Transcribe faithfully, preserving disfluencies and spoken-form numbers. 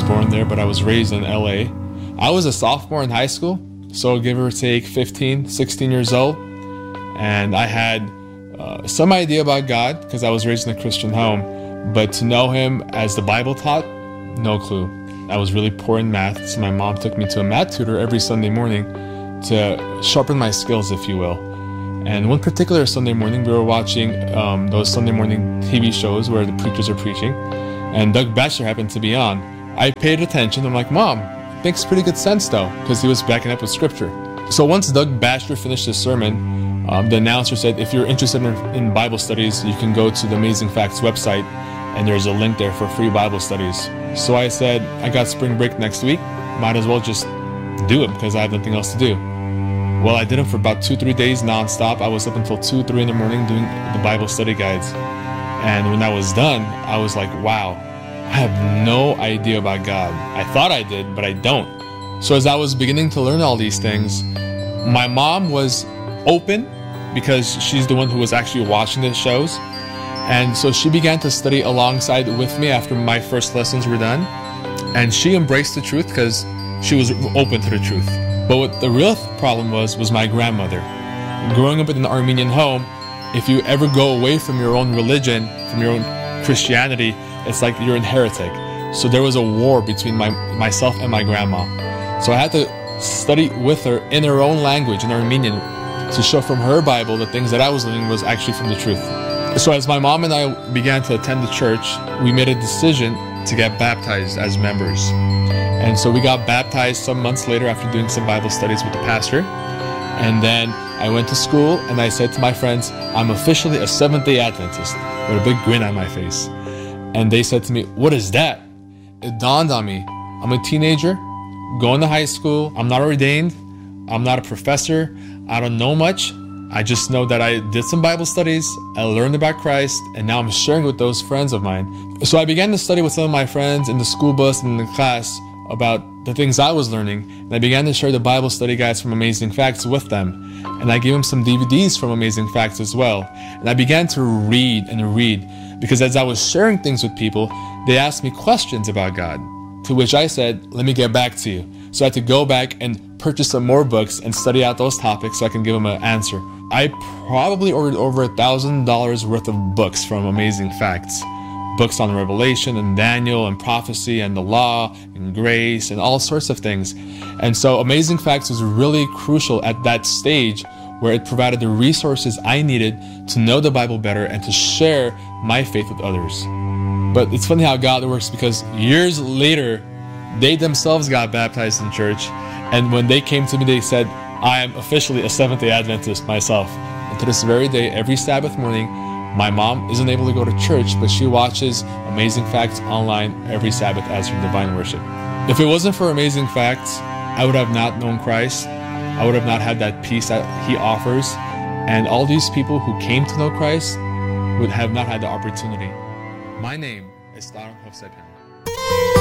was born there, but I was raised in L A. I was a sophomore in high school, so give or take fifteen, sixteen years old. And I had uh, some idea about God because I was raised in a Christian home, but to know him as the Bible taught, no clue. I was really poor in math, so my mom took me to a math tutor every Sunday morning to sharpen my skills, if you will. And one particular Sunday morning, we were watching um, those Sunday morning T V shows where the preachers are preaching, and Doug Batchelor happened to be on. I paid attention. I'm like, Mom, makes pretty good sense though, because he was backing up with scripture. So once Doug Batchelor finished his sermon, um, the announcer said, if you're interested in, in Bible studies, you can go to the Amazing Facts website, and there's a link there for free Bible studies. So I said, I got spring break next week, might as well just do it because I have nothing else to do. Well, I did them for about two, three days nonstop. I was up until two, three in the morning doing the Bible study guides. And when I was done, I was like, wow, I have no idea about God. I thought I did, but I don't. So as I was beginning to learn all these things, my mom was open because she's the one who was actually watching the shows. And so she began to study alongside with me after my first lessons were done. And she embraced the truth because she was open to the truth. But what the real problem was, was my grandmother. Growing up in an Armenian home, if you ever go away from your own religion, from your own Christianity, it's like you're a heretic. So there was a war between my, myself and my grandma. So I had to study with her in her own language, in Armenian, to show from her Bible the things that I was learning was actually from the truth. So as my mom and I began to attend the church, we made a decision to get baptized as members. And so we got baptized some months later after doing some Bible studies with the pastor. And then I went to school and I said to my friends, I'm officially a Seventh-day Adventist, with a big grin on my face. And they said to me, what is that? It dawned on me, I'm a teenager, going to high school, I'm not ordained, I'm not a professor, I don't know much. I just know that I did some Bible studies, I learned about Christ, and now I'm sharing with those friends of mine. So I began to study with some of my friends in the school bus and in the class about the things I was learning, and I began to share the Bible study guides from Amazing Facts with them. And I gave them some D V Ds from Amazing Facts as well. And I began to read and read, because as I was sharing things with people, they asked me questions about God, to which I said, let me get back to you. So I had to go back and purchase some more books and study out those topics so I can give them an answer. I probably ordered over a thousand dollars worth of books from Amazing Facts. Books on Revelation and Daniel and prophecy and the law and grace and all sorts of things. And so Amazing Facts was really crucial at that stage where it provided the resources I needed to know the Bible better and to share my faith with others. But it's funny how God works, because years later, they themselves got baptized in church. And when they came to me, they said, I am officially a Seventh-day Adventist myself. And to this very day, every Sabbath morning, my mom isn't able to go to church, but she watches Amazing Facts online every Sabbath as her divine worship. If it wasn't for Amazing Facts, I would have not known Christ. I would have not had that peace that he offers. And all these people who came to know Christ would have not had the opportunity. My name is Taran Hovsepian.